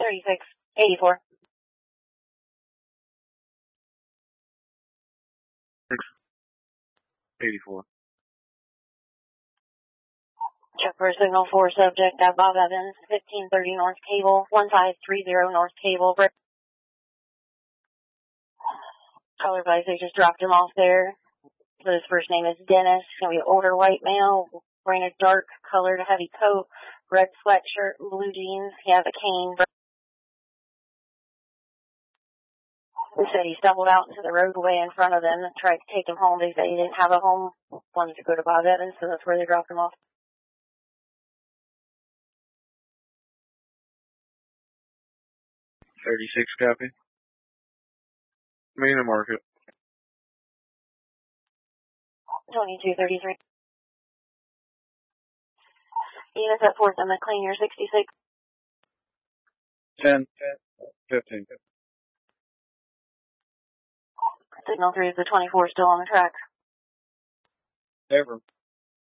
3684. 684. Check for signal 4 subject at Bob Evans, 1530 North Cable, 1530 North Cable. Color advice, they just dropped him off there. So his first name is Dennis. He's going to be an older white male, wearing a dark colored heavy coat, red sweatshirt, blue jeans. He has a cane. They said he stumbled out into the roadway in front of them and tried to take him home. They said he didn't have a home, wanted to go to Bob Evans, so that's where they dropped him off. 36 copy. Main market. 2233. Units at 4th and McLean, you're 66. 10, 15. Signal 3 is the 24 still on the track. Ever.